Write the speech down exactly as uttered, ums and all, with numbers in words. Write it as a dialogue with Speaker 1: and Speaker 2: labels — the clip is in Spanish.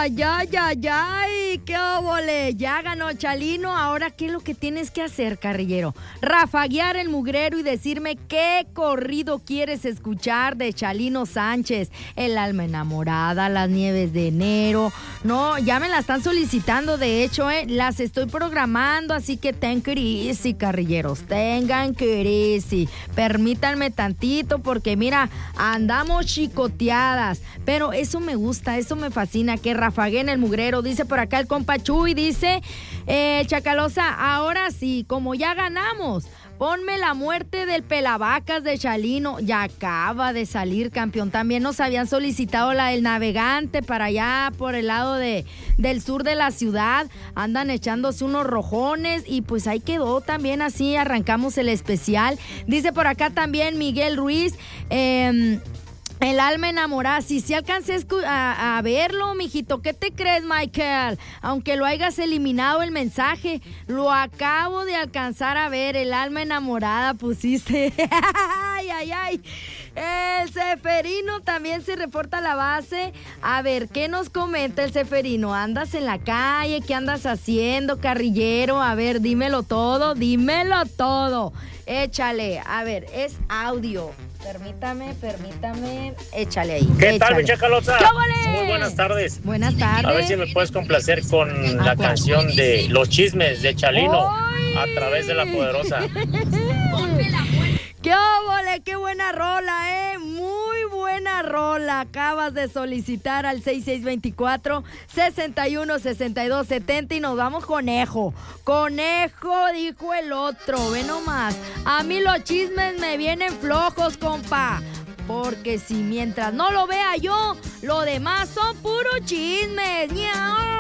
Speaker 1: ay, ay, ay, ay, qué óvole. Ya ganó Chalino. Ahora, ¿qué es lo que tienes que hacer, carrillero? Rafaguear el mugrero y decirme qué corrido quieres escuchar de Chalino Sánchez. El alma enamorada, las nieves de enero. No, ya me la están solicitando, de hecho, eh, las estoy programando, así que ten crisis, carrilleros, tengan crisis. Permítanme tantito porque, mira, andamos chicoteadas. Pero eso me gusta, eso me fascina, que rafaguen el mugrero. Dice por acá el compa Chuy, dice, eh, Chacalosa, ahora sí, como ya ganamos, ponme la muerte del pelavacas de Chalino. Ya acaba de salir, campeón. También nos habían solicitado la del navegante para allá por el lado de, del sur de la ciudad. Andan echándose unos rojones y pues ahí quedó también, así arrancamos el especial. Dice por acá también Miguel Ruiz, eh... el alma enamorada, si sí, sí alcancé a, a verlo, mijito. ¿Qué te crees, Michael? Aunque lo hayas eliminado el mensaje, lo acabo de alcanzar a ver. El alma enamorada pusiste. Ay, ay, ay. El Ceferino también se reporta a la base. A ver, ¿qué nos comenta el Ceferino? ¿Andas en la calle? ¿Qué andas haciendo, carrillero? A ver, dímelo todo, dímelo todo. Échale, a ver, es audio. Permítame, permítame, échale ahí.
Speaker 2: ¿Qué
Speaker 1: échale.
Speaker 2: tal, mi Chacalosa?
Speaker 1: ¿Qué vale?
Speaker 2: Muy buenas tardes.
Speaker 1: Buenas tardes.
Speaker 2: A ver si me puedes complacer con
Speaker 1: Ah,
Speaker 2: la
Speaker 1: ¿cuál?
Speaker 2: canción de Los Chismes de Chalino.
Speaker 1: ¡Ay!
Speaker 2: A través de La Poderosa.
Speaker 1: ¡Qué óvole! ¡Qué buena rola, eh! Muy buena rola. Acabas de solicitar al seis seis dos cuatro, seis uno, seis dos siete cero y nos vamos conejo. Conejo, dijo el otro. Ve nomás. A mí los chismes me vienen flojos, compa. Porque si mientras no lo vea yo, lo demás son puros chismes. ¡Ñau!